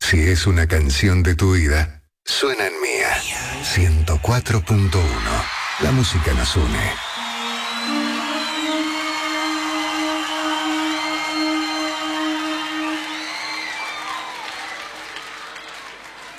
Si es una canción de tu vida, suena en Mía. 104.1. La música nos une.